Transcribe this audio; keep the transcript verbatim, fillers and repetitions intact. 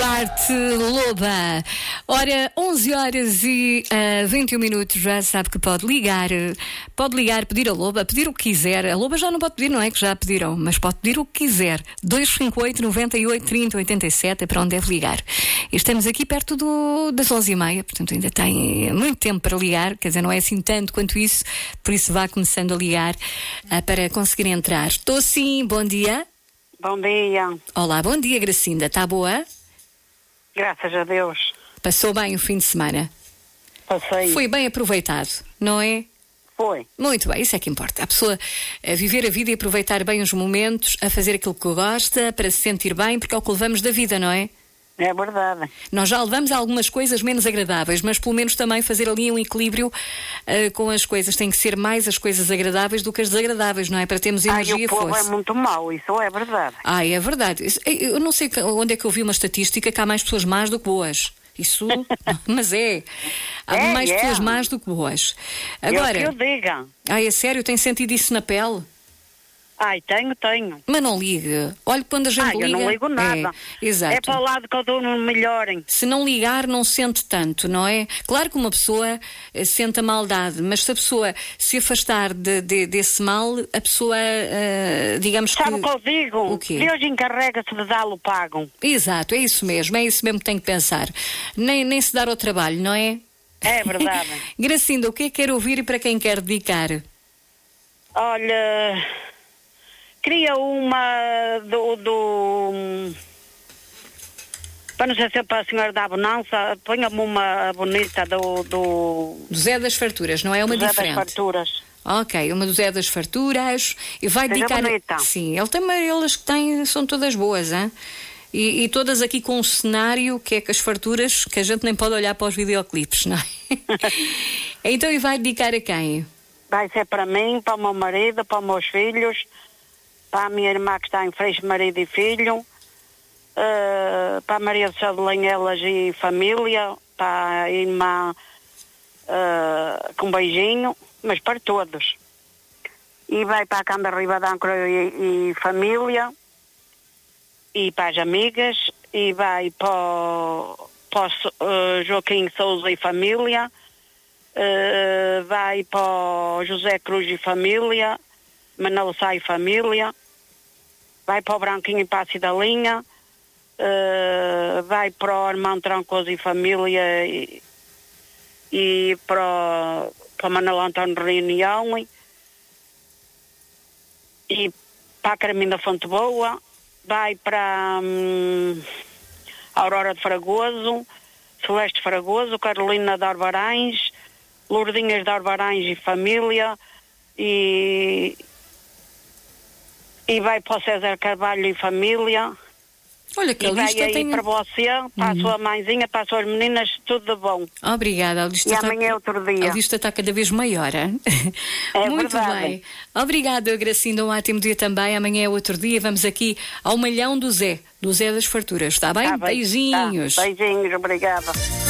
Duarte Loba. Ora, onze horas e uh, vinte e um minutos, já sabe que pode ligar, pode ligar, pedir a Loba, pedir o que quiser. A Loba já não pode pedir, não é que já pediram, mas pode pedir o que quiser. dois cinco oito, nove oito, trinta, oitenta e sete é para onde deve ligar. E estamos aqui perto do, das onze e meia, portanto ainda tem muito tempo para ligar, quer dizer, não é assim tanto quanto isso, por isso vá começando a ligar uh, para conseguir entrar. Estou sim, bom dia. Bom dia. Olá, bom dia, Gracinda, está boa? Graças a Deus. Passou bem o fim de semana? Passei. Foi bem aproveitado, não é? Foi. Muito bem, isso é que importa. A pessoa a viver a vida e aproveitar bem os momentos, a fazer aquilo que gosta, para se sentir bem, porque é o que levamos da vida, não é? É verdade. Nós já levamos algumas coisas menos agradáveis, mas pelo menos também fazer ali um equilíbrio uh, com as coisas. Tem que ser mais as coisas agradáveis do que as desagradáveis, não é? Para termos energia e força. Ai, o povo é muito mau, isso é verdade. Ah, é verdade. Eu não sei onde é que eu vi uma estatística que há mais pessoas más do que boas. Isso, mas é. Há é, mais é. pessoas más do que boas. Agora, é o que eu diga. Ai, é sério? Tem sentido isso na pele? Ai, tenho, tenho. Mas não ligue. Olha, quando a gente Ai, liga... eu não ligo nada. É, exato. É para o lado que eu dou no melhorem. Se não ligar, não sente tanto, não é? Claro que uma pessoa eh, sente a maldade, mas se a pessoa se afastar de, de, desse mal, a pessoa, uh, digamos Sabe que... o que eu digo? O quê? Deus encarrega-se de dá-lo pago. Exato, é isso mesmo, é isso mesmo que tem que pensar. Nem, nem se dar ao trabalho, não é? É verdade. Gracinda, o que é que quer ouvir e para quem quer dedicar? Olha... Queria uma do... do para não ser sempre a senhora da Bonança, ponha-me uma bonita do... Do, do Zé das Farturas, não é uma do Zé diferente? das Farturas. Ok, uma do Zé das Farturas. E vai Seja dedicar... bonita. Sim, ele também, elas que têm são todas boas, hein? E, e todas aqui com um cenário que é que as farturas, que a gente nem pode olhar para os videoclipes, não é? Então, e vai dedicar a quem? Vai ser para mim, para o meu marido, para os meus filhos, para a minha irmã que está em Freixo, marido e filho, uh, para a Maria do Céu de Lanhelas e família, para a irmã uh, com um beijinho, mas para todos. E vai para a Canda Riba d'Âncora e, e família, e para as amigas, e vai para o, para o uh, Joaquim Souza e família, uh, vai para o José Cruz e família, Manel Sá e família, vai para o Branquinho e para a Cidalinha, uh, vai para o Armão Trancoso e família e, e para, o, para o Manuel António Reunião e, e para a Carmina Fonte Boa, vai para hum, a Aurora de Fragoso, Celeste Fragoso, Carolina de Arbarães, Lourdinhas de Arbarães e família e... E vai para o César Carvalho e família. Olha que e a vai lista aí tem... para você, para uhum. a sua mãezinha, para as suas meninas, tudo de bom. Obrigada. A lista e está... amanhã é outro dia. A lista está cada vez maior, hein? É muito verdade. bem. Obrigada, Gracinda. Um ótimo dia também. Amanhã é outro dia. Vamos aqui ao Malhão do Zé, do Zé das Farturas. Está bem? Tá bem. Beijinhos. Tá. Beijinhos, obrigada.